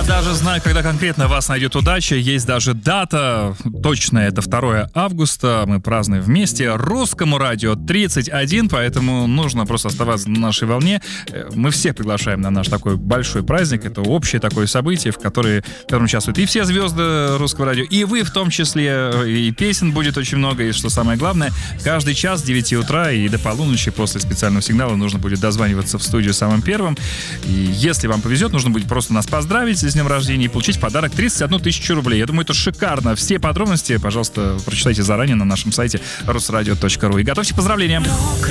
Я даже знаю, когда конкретно вас найдет удача. Есть даже дата точная, это 2 августа. Мы празднуем вместе. Русскому радио 31, поэтому нужно просто оставаться на нашей волне. Мы всех приглашаем на наш такой большой праздник. Это общее такое событие, в котором участвуют и все звезды русского радио, и вы в том числе. И песен будет очень много, и что самое главное, каждый час с 9 утра и до полуночи после специального сигнала нужно будет дозваниваться в студию самым первым. И если вам повезет, нужно будет просто нас поздравить с днем рождения и получить в подарок 31 тысячу рублей. Я думаю, это шикарно. Все подробности, пожалуйста, прочитайте заранее на нашем сайте rusradio.ru и готовьте поздравления.